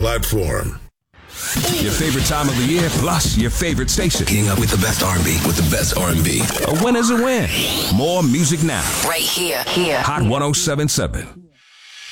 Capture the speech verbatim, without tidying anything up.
platform. Your favorite time of the year, plus your favorite station. Keeping up with the best R and B, with the best R and B. A win is a win. More music now. Right here, here. Hot one oh seven point seven.